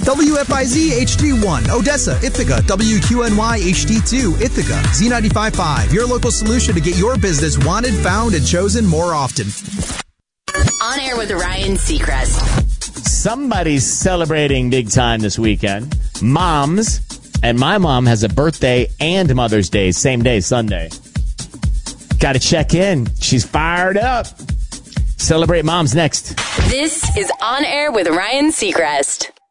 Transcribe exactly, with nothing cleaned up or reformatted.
W F I Z H D one, Odessa, Ithaca, W Q N Y H D two, Ithaca, Z ninety-five point five, your local solution to get your business wanted, found, and chosen more often. On Air with Ryan Seacrest. Somebody's celebrating big time this weekend. Moms. And my mom has a birthday and Mother's Day, same day, Sunday. Got to check in. She's fired up. Celebrate moms next. This is On Air with Ryan Seacrest.